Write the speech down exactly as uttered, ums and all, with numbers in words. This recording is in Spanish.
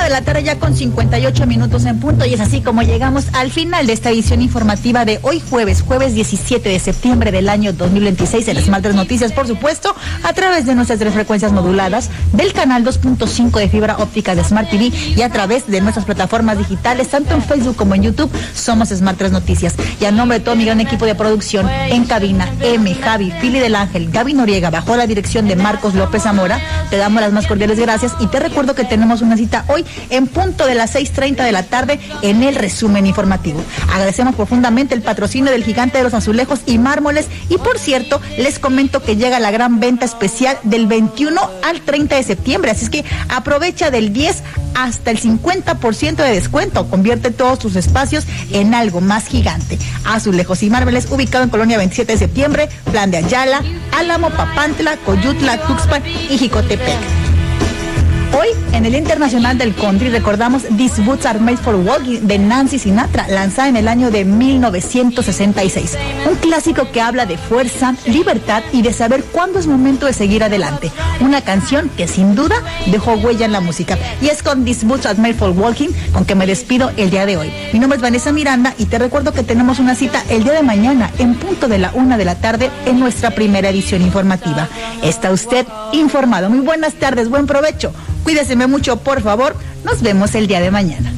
Una de la tarde ya con cincuenta y ocho minutos en punto, y es así como llegamos al final de esta edición informativa de hoy jueves, jueves diecisiete de septiembre del año dos mil veintiséis en Smart tres Noticias, por supuesto, a través de nuestras tres frecuencias moduladas, del canal dos punto cinco de fibra óptica de Smart T V y a través de nuestras plataformas digitales, tanto en Facebook como en YouTube. Somos Smart tres Noticias. Y a nombre de todo mi gran equipo de producción, en cabina, M, Javi, Fili del Ángel, Gaby Noriega, bajo la dirección de Marcos López Zamora, te damos las más cordiales gracias y te recuerdo que tenemos una cita hoy en punto de las seis treinta de la tarde en el resumen informativo. Agradecemos profundamente el patrocinio del Gigante de los Azulejos y Mármoles, y por cierto, les comento que llega la gran venta especial del veintiuno al treinta de septiembre, así es que aprovecha del diez hasta el cincuenta por ciento de descuento, convierte todos tus espacios en algo más gigante. Azulejos y Mármoles, ubicado en Colonia veintisiete de septiembre, Plan de Ayala, Álamo, Papantla, Coyutla, Tuxpan y Jicotepec. Hoy, en el Internacional del Country, recordamos These Boots Are Made for Walking de Nancy Sinatra, lanzada en el año de mil novecientos sesenta y seis. Un clásico que habla de fuerza, libertad y de saber cuándo es momento de seguir adelante. Una canción que sin duda dejó huella en la música. Y es con These Boots Are Made for Walking con que me despido el día de hoy. Mi nombre es Vanessa Miranda y te recuerdo que tenemos una cita el día de mañana en punto de la una de la tarde en nuestra primera edición informativa. Está usted informado. Muy buenas tardes, buen provecho. Cuídeseme mucho, por favor. Nos vemos el día de mañana.